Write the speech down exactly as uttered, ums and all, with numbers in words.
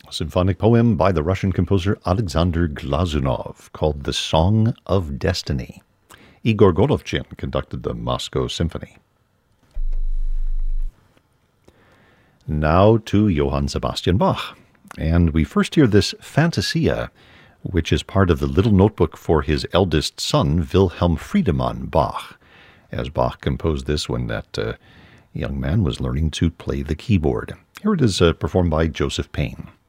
a symphonic poem by the Russian composer Alexander Glazunov called The Song of Destiny. Igor Golovchin conducted the Moscow Symphony. Now to Johann Sebastian Bach, and we first hear this Fantasia, which is part of the little notebook for his eldest son, Wilhelm Friedemann Bach, as Bach composed this when that uh, young man was learning to play the keyboard. Here it is uh, performed by Joseph Payne.